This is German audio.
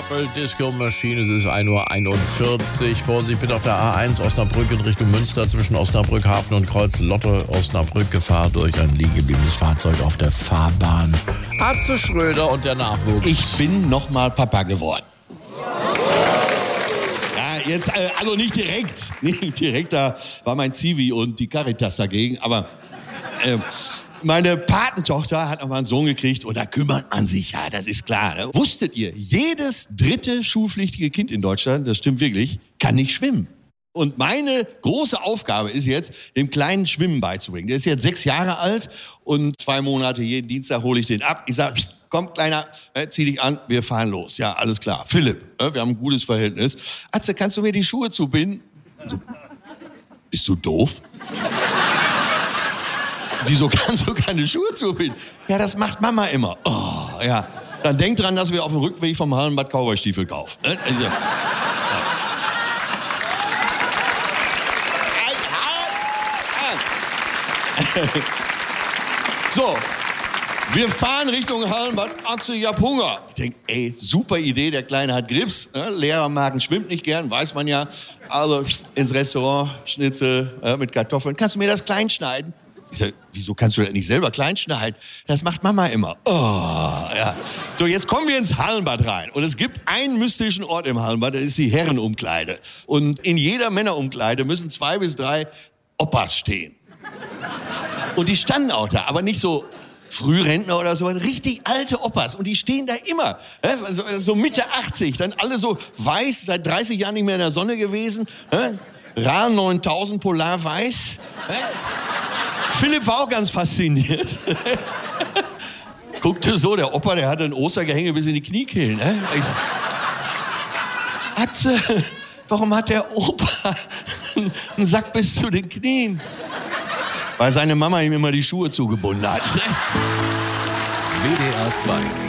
Purple Disco Machine, es ist 1:41 Uhr. Vorsicht bitte auf der A1 Osnabrück in Richtung Münster zwischen Osnabrück Hafen und Kreuz Lotte Osnabrück. Gefahr durch ein liegen gebliebenes Fahrzeug auf der Fahrbahn. Atze Schröder und der Nachwuchs. Ich bin nochmal Papa geworden. Ja, jetzt, also nicht direkt, da war mein Zivi und die Caritas dagegen, aber meine Patentochter hat noch mal einen Sohn gekriegt und da kümmert man sich, ja, das ist klar. Ne? Wusstet ihr, jedes dritte schulpflichtige Kind in Deutschland, das stimmt wirklich, kann nicht schwimmen. Und meine große Aufgabe ist jetzt, dem Kleinen Schwimmen beizubringen. Der ist jetzt 6 Jahre alt und 2 Monate jeden Dienstag hole ich den ab. Ich sage, komm, Kleiner, zieh dich an, wir fahren los. Ja, alles klar. Philipp, wir haben ein gutes Verhältnis. Atze, kannst du mir die Schuhe zubinden? So, bist du doof? Wieso kannst du keine Schuhe zubinden? Ja, das macht Mama immer. Oh, ja. Dann denk dran, dass wir auf dem Rückweg vom Hallenbad Cowboystiefel kaufen. Also, ja. So, wir fahren Richtung Hallenbad. Atze, ich hab Hunger. Ich denk, ey, super Idee, der Kleine hat Grips. Lehrermagen schwimmt nicht gern, weiß man ja. Also ins Restaurant, Schnitzel mit Kartoffeln. Kannst du mir das klein schneiden? Ich sag, wieso kannst du das nicht selber klein schneiden? Das macht Mama immer. Oh, ja. So, jetzt kommen wir ins Hallenbad rein. Und es gibt einen mystischen Ort im Hallenbad, das ist die Herrenumkleide. Und in jeder Männerumkleide müssen 2 bis 3 Opas stehen. Und die standen auch da, aber nicht so Frührentner oder so, richtig alte Opas. Und die stehen da immer, so Mitte 80, dann alle so weiß, seit 30 Jahren nicht mehr in der Sonne gewesen. RAL 9000 Polar weiß. Philipp war auch ganz fasziniert. Guckte so, der Opa, der hatte ein Ostergehänge bis in die Kniekehlen. Atze, warum hat der Opa einen Sack bis zu den Knien? Weil seine Mama ihm immer die Schuhe zugebunden hat. WDR 2